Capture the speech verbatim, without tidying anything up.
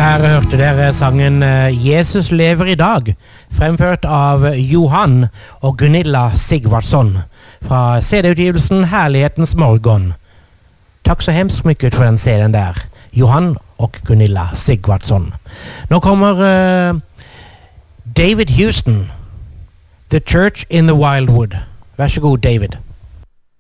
Her hørte dere sangen Jesus lever i dag, fremført av Johan og Gunilla Sigvardsson fra C D-utgivelsen Herlighetens morgon. Takk så hemskt mycket for den serien der, Johan og Gunilla Sigvardsson. Nå kommer uh, David Houston, The Church in the Wildwood. Vær så god, David.